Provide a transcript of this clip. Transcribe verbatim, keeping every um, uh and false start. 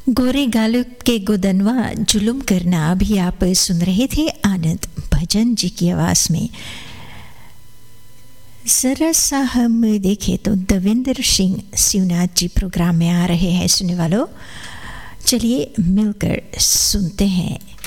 गोरे गालों के गोदनवा जुलुम करना भी आप सुन रहे थे आनंद भजन जी की आवाज़ में। ज़रा सा हम देखें तो देवेंद्र सिंह शिवनाथ जी प्रोग्राम में आ रहे हैं सुनने वालों। चलिए मिलकर सुनते हैं।